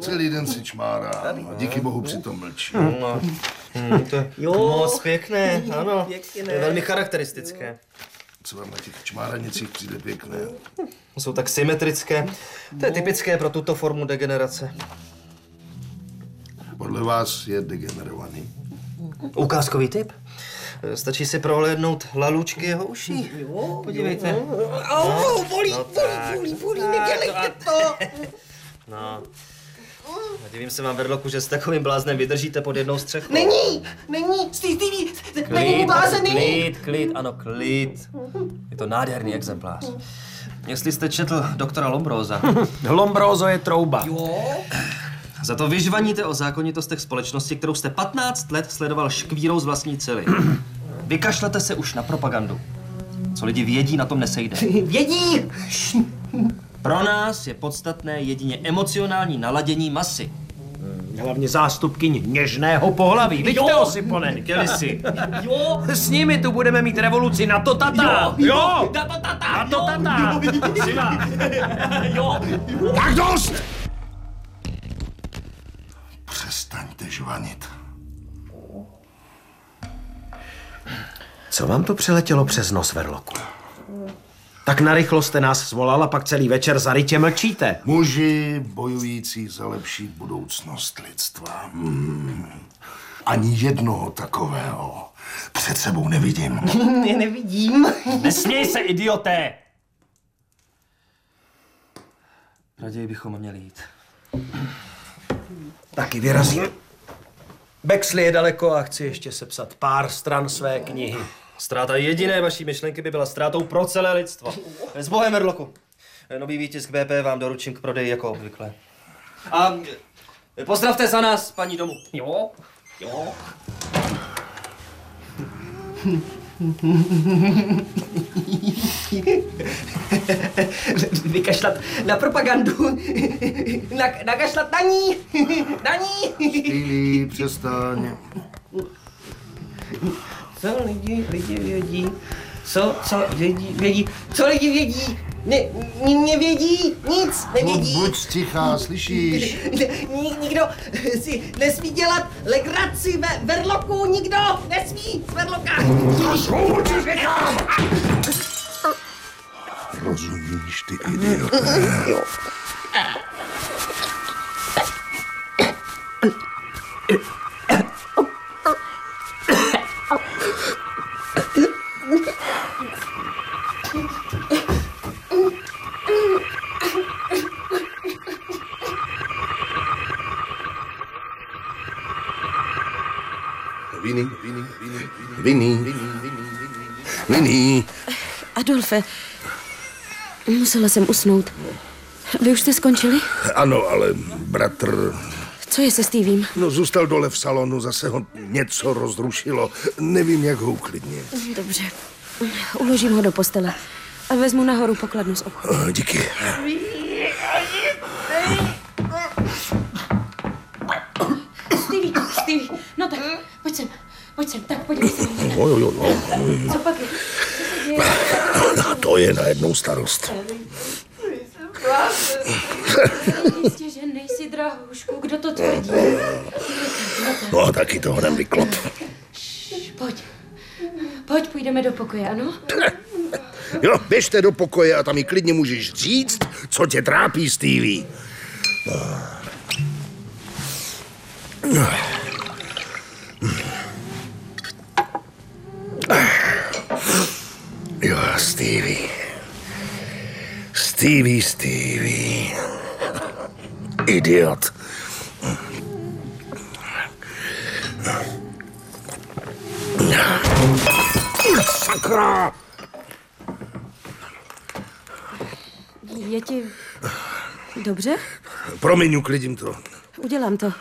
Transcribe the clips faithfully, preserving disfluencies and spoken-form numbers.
Celý den si čmárá. Díky bohu přitom mlčí. No. Hmm, to je moc pěkné, ano. Pěkné. Je velmi charakteristické. Co vám na těch čmáranicích přijde pěkné? Jsou tak symetrické. To je typické pro tuto formu degenerace. Podle vás je degenerovaný? Ukázkový typ. Stačí si prohlédnout lalučky jeho uší. Podívejte. Au, bolí, bolí, bolí, nedělejte to. No. Divím se vám, Verloku, že s takovým bláznem vydržíte pod jednou střechou. Není, není, Stevie, není blázen, není. Klid, klid, ano, klid. Je to nádherný exemplář. Jestli jste četl doktora Lombrosa. Lombroso je trouba. Jo? Za to vyžvaníte o zákonitostech společnosti, kterou jste patnáct let sledoval škvírou z vlastní cely. Vykašlete se už na propagandu. Co lidi vědí, na tom nesejde. Vědí. Pro nás je podstatné jedině emocionální naladění masy. Hlavně zástupkyň něžného pohlaví. Vidíte, Osipone? Keli si. Jo. S nimi tu budeme mít revoluci na to tata. Jo. Na to tata. Na to tata. Jo. Tak dost! Přestaňte žvanit. Co vám to přiletělo přes nos, Verloku? Tak narychlo jste nás svolal a pak celý večer zarytě mlčíte. Muži bojující za lepší budoucnost lidstva. Hmm. Ani jednoho takového před sebou nevidím. Ne, nevidím. Nesměj se, idioté! Raději bychom měli jít. Taky vyrazím. Bexley je daleko a chci ještě sepsat pár stran své knihy. Ztráta jediné vaší myšlenky by byla ztrátou pro celé lidstvo. S Bohem, Verloku. Nový výtisk B P vám doručím k prodeji jako obvykle. A pozdravte za nás, paní domu. Jo. Jo. Vykašlat na propagandu. Na, nakašlat na ní. Na ní. Stýlí, přestaň. Co lidi, lidi vědí? Co, co vědí, vědí? Co lidi vědí? Ne, ne, nevědí, nic nevědí. No, buď tichá, slyšíš? Nik, nikdo si nesmí dělat legraci ve Verloku, nikdo nesmí z Verloka. Rozumíš, ty idioté? Jo. Vinný, vinný, vinný, vinný, vinný. Adolfe, musela jsem usnout. Vy už jste skončili? Ano, ale bratr... Co je se Steviem? No, zůstal dole v salonu, zase ho něco rozrušilo. Nevím, jak ho uklidnit. Dobře, uložím ho do postele a vezmu nahoru pokladnu z obchodu. Díky. Stevie, Stevie, no tak, pojď sem, pojď sem, tak podívej se. Jo, jo, jo. Co pak je? Co se děje? To je najednou starost. Jistě, že nejsi drahoušku, kdo to tvrdí? No a taky to honem vyklop. Pojď, pojď, půjdeme do pokoje, ano? Jo, běžte do pokoje a tam mi klidně můžeš říct, co tě trápí, Stevie. Jo, Stevie. Stevie, Stevie. Idiot. Sakra! Je ti dobře? Promiň, uklidím to. Udělám to.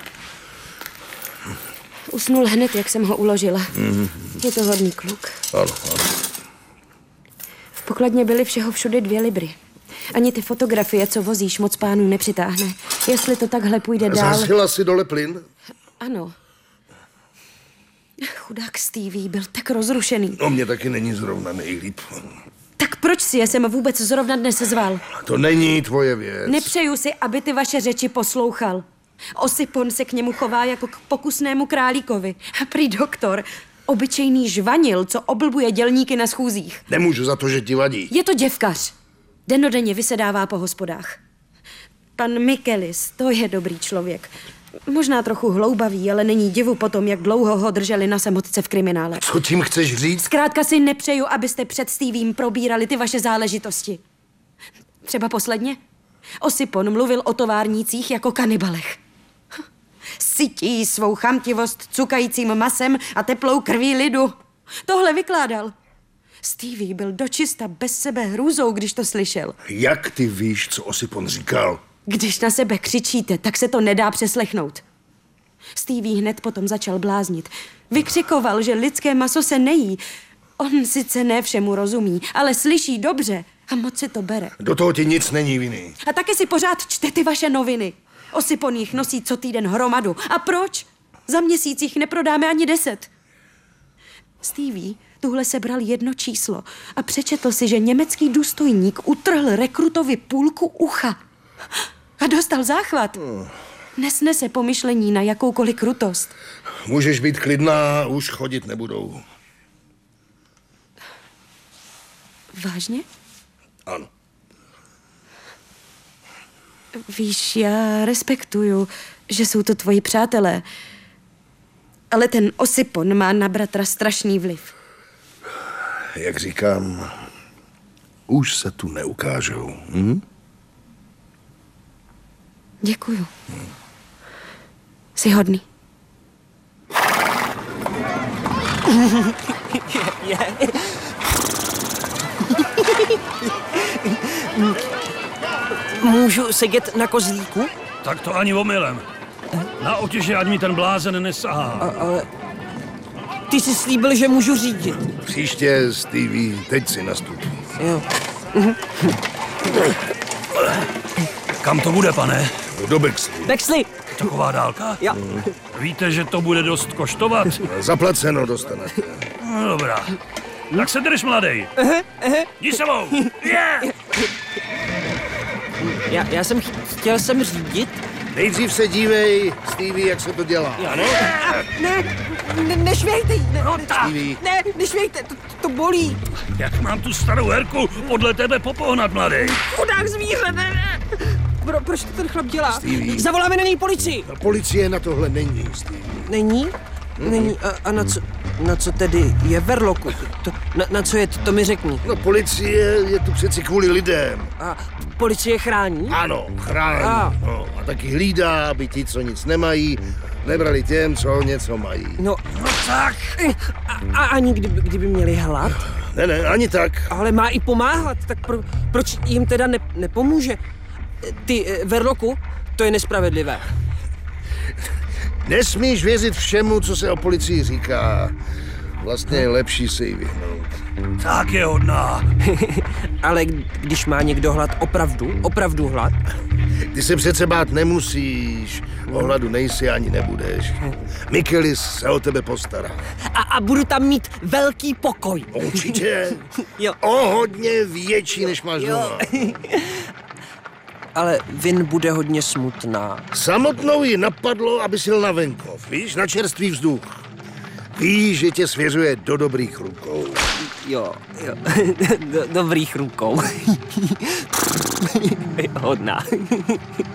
Usnul hned, jak jsem ho uložila. Mm-hmm. Je to hodný kluk. Ano, ano. V pokladně byly všeho všude dvě libry. Ani ty fotografie, co vozíš, moc pánů nepřitáhne. Jestli to takhle půjde dál... Zhasila si dole plyn? Ano. Chudák Stevie byl tak rozrušený. No, mě taky není zrovna nejlíp. Tak Tak proč si je jsem vůbec zrovna dnes zval? To není tvoje věc. Nepřeju si, aby ty vaše řeči poslouchal. Osipon se k němu chová jako k pokusnému králíkovi. A prý doktor, obyčejný žvanil, co oblbuje dělníky na schůzích. Nemůžu za to, že ti vadí. Je to děvkař. Dennodenně vysedává po hospodách. Pan Michaelis, to je dobrý člověk. Možná trochu hloubavý, ale není divu potom, jak dlouho ho drželi na samotce v kriminále. Co tím chceš říct? Zkrátka si nepřeju, abyste před Steviem probírali ty vaše záležitosti. Třeba posledně? Osipon mluvil o továrnících jako kanibalech. Sytí svou chamtivost cukajícím masem a teplou krví lidu. Tohle vykládal. Stevie byl dočista bez sebe hrůzou, když to slyšel. Jak ty víš, co Osipon říkal? Když na sebe křičíte, tak se to nedá přeslechnout. Stevie hned potom začal bláznit. Vykřikoval, že lidské maso se nejí. On sice ne všemu rozumí, ale slyší dobře a moc si to bere. Do toho ti nic není viny. A taky si pořád čte ty vaše noviny. Osipon jich nosí co týden hromadu. A proč? Za měsíc jich neprodáme ani deset. Stevie tuhle sebral jedno číslo a přečetl si, že německý důstojník utrhl rekrutovi půlku ucha. A dostal záchvat. Nesnese pomyšlení na jakoukoliv krutost. Můžeš být klidná, už chodit nebudou. Vážně? Ano. Víš, já respektuju, že jsou to tvoji přátelé. Ale ten Osipon má na bratra strašný vliv. Jak říkám, už se tu neukážou. Hm? Děkuju. Hmm. Jsi hodný. Můžu sedět na kozlíku? Tak to ani omylem. Na otěže, ať mi ten blázen nesahá. A, ale ty jsi slíbil, že můžu řídit. Příště, Stevie, teď si nastupí. Jo. Kam to bude, pane? Do Bexley. Bexley! Taková dálka? Jo. Víte, že to bude dost koštovat? Zaplaceno dostanete. No, dobrá. Tak se drž, mladej. Jdi sebou. Yeah! Já, já jsem ch- chtěl jsem řídit. Nejdřív se dívej, Stevie, jak se to dělá. Ne, ne, ne, nešvějte, ne, No tak. Stevie. ne, nešvějte, to, to bolí. Jak mám tu starou herku podle tebe popohnat, mladej? Chudák zvíře, ne, ne. Pro, proč to ten chlap dělá? Stevie. Zavoláme na něj policii. A policie na tohle není, Stevie. Není? Není. A, a na co, na co tedy je Verloku? To, na, na co je to, to mi řekni. No policie je tu přeci kvůli lidem. A policie chrání? Ano, chrání. A. No, a taky hlídá, aby ti, co nic nemají, nebrali těm, co něco mají. No, No tak. a, a ani kdyby, kdyby měli hlad? Ne, ne, ani tak. Ale má i pomáhat, tak pro, proč jim teda ne, nepomůže? Ty, eh, Verloku, to je nespravedlivé. Nesmíš věřit všemu, co se o policii říká. Vlastně je lepší se jí vyhnout. Tak je hodná. Ale když má někdo hlad opravdu, opravdu hlad, Ty se přece bát nemusíš. O hladu nejsi ani nebudeš. Michaelis se o tebe postará. a, a budu tam mít velký pokoj. Určitě. Jo. O hodně větší, než máš Jo. doma. Ale Vin bude hodně smutná. Samotnou ji napadlo, aby sil na venkov, víš, na čerstvý vzduch. Víš, že tě svěřuje do dobrých rukou. Jo, jo. Do, dobrých rukou. Hodná.